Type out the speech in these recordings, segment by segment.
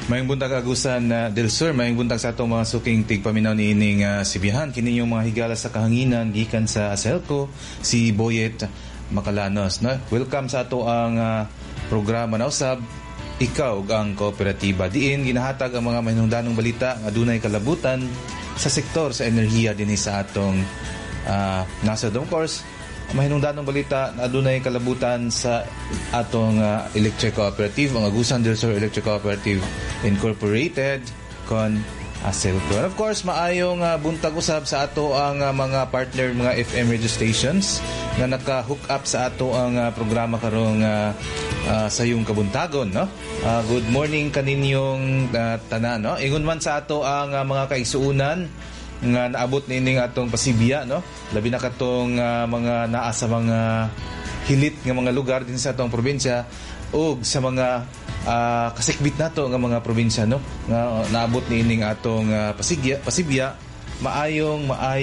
Mayong buntag agusan Del Sur, mayong buntag sa atong mga suking tigpaminaw ni ining Sibihan. Kini yung mga higala sa kahanginan gikan sa Aselco, si Boyet Macalanos. No? Welcome sa ato ang programa na usab Ikaw ang Kooperatiba. Diin ginahatag ang mga mahinungdanong balita nga adunay kalabutan sa sektor sa enerhiya dinhi sa atong nasod. Of course, mahinungdanong balita na adunay kalabutan sa atong electric cooperative, ang Agusan del Sur Electric Cooperative Incorporated kon Aselco. And of course, maayong buntag usab sa ato ang mga partner, mga FM radio stations na naka-hook up sa ato ang programa karong sa iyong kabuntagon, no? Good morning kaninyong tanan, no? Ingon man sa ato ang mga kaigsuunan nga naabot nining atong pasibya, no? Labi na katong mga naa sa mga hilit nga mga lugar din sa atong probinsya o sa mga kasikbit nato nga mga probinsya, no? Nga naabot nining atong pasibya, maayong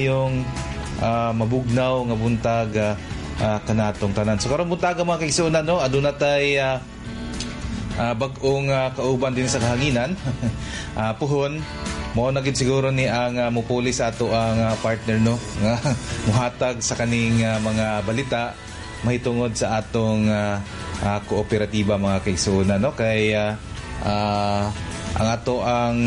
mabugnaw nga buntag kanatong tanan. So karon buntag mga kaigsuunan, no? Aduna tay bag-ong kauban din sa kahanginan. Puhon mo na gid siguro ni ang mupuli sa ato ang partner, no, nga muhatag sa kaning mga balita mahitungod sa atong kooperatiba mga kaigsuonan, no, kay ang ato ang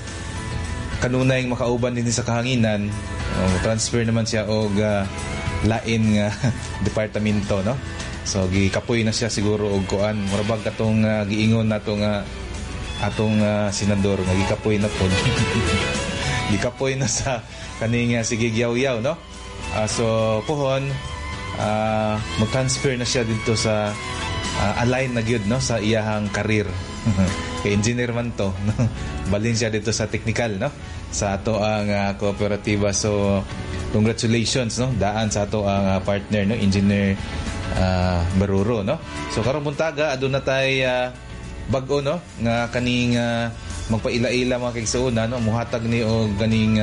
kanunay makauban din sa kahanginan, transfer naman siya og lain nga departamento, no. So gikapoy na siya siguro og kuan murabag katong giingon nato nga atong senador nga gikapoy na pod. Gikapoy na sa kaning sige yaw-yaw, no. So puhon mag-transfer na siya dito sa align na gyud, no, sa iyahang career. Kay engineer man to, no. Balin siya dito sa technical, no, sa ato ang kooperatiba. So congratulations, no, daan sa ato ang partner, no, engineer Baruro, no. So karong buntaga aduna tay bag-o, no, nga kaning magpaila-ila mga kaigsuonan, no, muhatag ni og ganing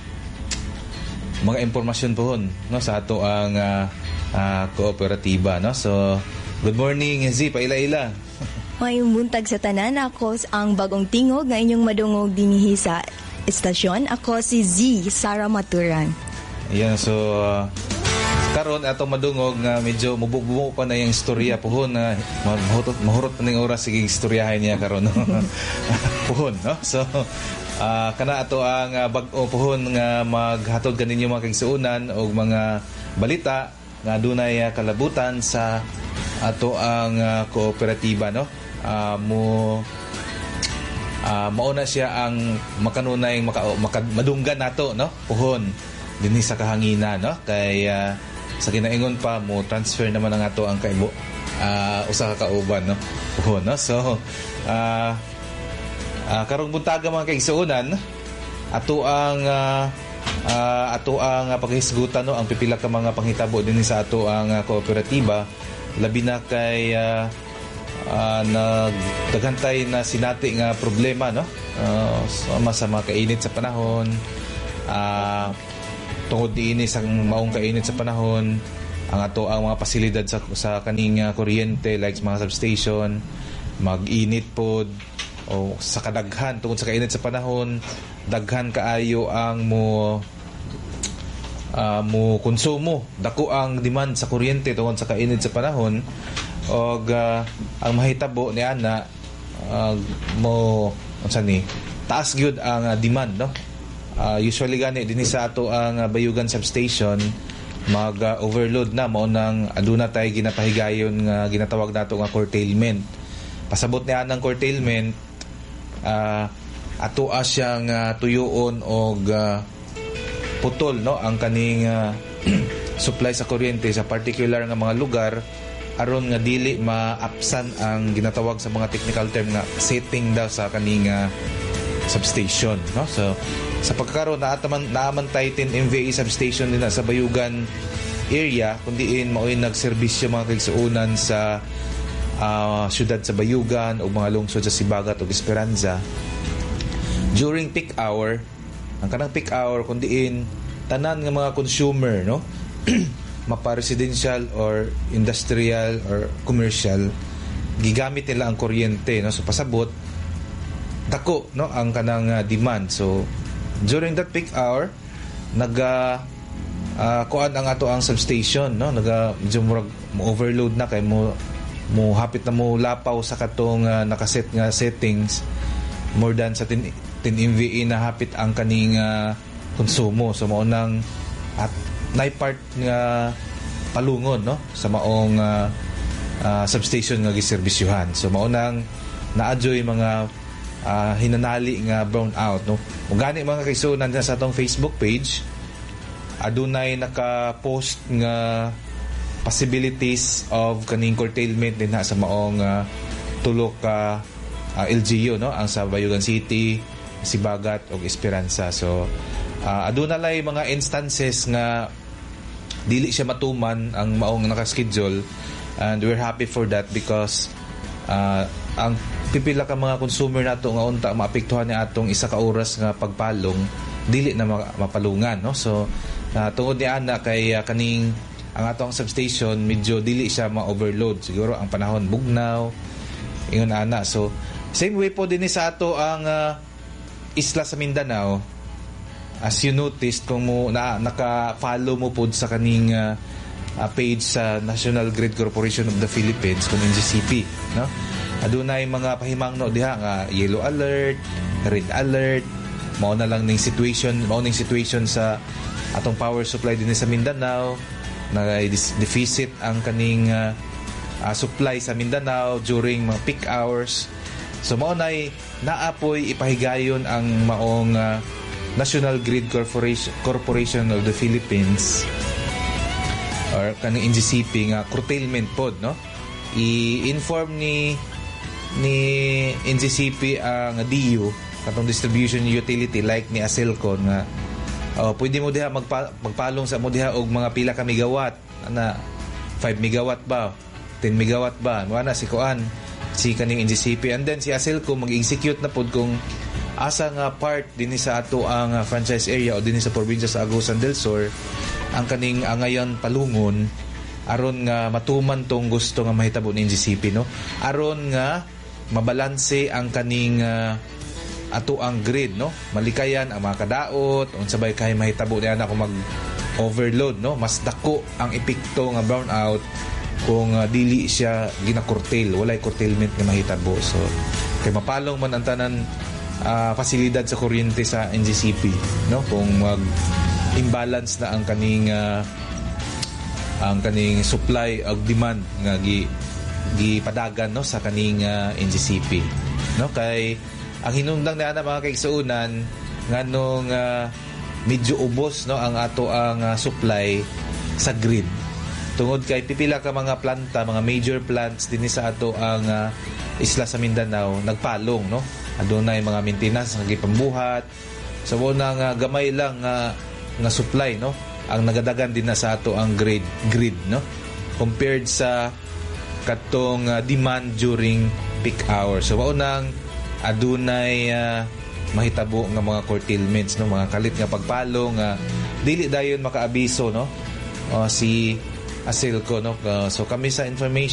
mga impormasyon pohon, no, sa ato ang kooperatiba, no. So good morning Z, paila-ila. Mayong buntag sa tanan, ako ang bagong tingog nga inyong madungog dinhi sa estasyon. Ako si Z Sara Maturan. Ayan, so karon atong madungog nga medyo mububuo pa na yung istorya puhon na mahurot pa ning oras sige istoryahan niya karon, no. Puhon, no. So kana ato ang bag-o puhon nga maghatod kaninyo mga kaigsuonan og mga balita nga dunay kalabutan sa ato ang kooperatiba, no. Mauna siya ang makanunay madunggan nato, no, puhon dinhi sa kahanginan, no, kay sa kinaingon pa mo transfer naman ang ato ang kaibo usa ka kauban, no, puhon, no. So karong buntaga mga kaigsuonan ato ang paghisgutan, no, ang pipila ka mga panghitabo dinhi sa ato ang kooperatiba, labi na kay nagdagantay na sinati nga problema, no, sa mga kainit sa panahon, tungod diini sa maong kainit sa panahon, ang ato ang mga pasilidad sa kaning kuryente like mga substation mag-init pod o sa kadaghan tungod sa kainit sa panahon, daghan kaayo ang mo konsumo, dako ang demand sa kuryente tungod sa kainit sa panahon, og ang mahitabo ni ana mo unsa ni taas gyud ang demand, no. Usually gani dinhi sa ato ang Bayugan substation mag-overload na, mao nang aduna tay ginapahigayon nga ginatawag nato nga curtailment. Pasabot niya ng curtailment, ato siyang tuyoon og putol, no, ang kaning supply sa kuryente sa particular nga mga lugar aron nga dili maapsan ang ginatawag sa mga technical term nga setting daw sa kaning substation, no. So sa pagkakaroon naaman tayo 10 MVA substation din sa Bayugan area, kundiin mao'y nagserbisyo mga kaigsuonan sa syudad sa Bayugan o mga lungsod sa Sibagat o Esperanza during peak hour. Ang kanang peak hour kundiin tanan nga mga consumer, no, mapa-residential or industrial or commercial, gigamit nila ang kuryente, no. So pasabot dako no ang kanang demand. So during that peak hour kuan ang ato ang substation no, medyo murag mo overload na kay mo hapit na mo lapaw sa katong nakaset nga settings more than sa 10 MVA na hapit ang kaning konsumo. So mao nang at nay part nga palungon no sa maong substation nga giserbisyuhan. So mao nang naadyoy mga hinanali nga brownout no. Ug gani mga kaigsuonan sa atong Facebook page adunay naka-post nga possibilities of kaning curtailment din sa maong tulok ka LGU no, ang sa Bayugan City, Sibagat ug Esperanza. So adunay mga instances nga dili siya matuman ang maong naka-schedule, and we're happy for that because ang pipila ka mga consumer nato nga unta maapektuhan ni atong isa ka oras nga pagpalong dili na mapalungan no. So tungod ni ana kay kaning ang atong substation medyo dili siya ma-overload, siguro ang panahon bugnaw ingon ana. So same way po din sa ato ang isla sa Mindanao. As you noticed kung mo naka-follow mo po sa kaning page sa National Grid Corporation of the Philippines kung NGCP no, adunay mga pahimangno diha nga yellow alert, red alert, mao na lang ning situation sa atong power supply din sa Mindanao, na deficit ang kaning supply sa Mindanao during mga peak hours. So mao nay naapoy ipahigayon ang maong National Grid Corporation of the Philippines or kaning NGCP nga curtailment pod no. I-inform ni NGCP ang DU katong distribution utility like ni Aselco nga pwede mo diha magpalong sa mo diha og mga pila ka megawatt na 5 megawatt ba 10 megawatt ba wala si kuan si kaning NGCP, and then si Aselco mag-execute na pod kung asa nga part din sa ato ang franchise area o din sa probinsya sa Agusan del Sur ang kaning angayon palungon aron nga matuman tong gusto nga mahitabo ni NGCP no, aron nga mabalanse ang kaning ato ang grid no, malikayan ang mga kadaot unsabay kay mahitabo niya na kung mag-overload no, mas dako ang epekto nga brownout kung dili siya gina-curtail, walay curtailment nga mahitabo. So kay mapalong man ang tanan pasilidad sa kuryente sa NGCP no, kung mag-imbalance na ang kaning supply ug demand nga gipadagan no sa kaning NGCP no. Kay ang hinungdan na mga kaigsuunan nganong medyo ubos no ang ato ang supply sa grid tungod kay pipila ka mga planta, mga major plants dinhi sa ato ang isla sa Mindanao nagpalong no, adunay mga maintenance nga gipambuhat. So una nga gamay lang nga supply no ang nagadagan din na sa ato ang grid no compared sa katong demand during peak hour. So maunang adunay mahitabo nga mga curtailments no, mga kalit nga pagpalong dili dayon makaabiso no si Aselco no. So kami sa information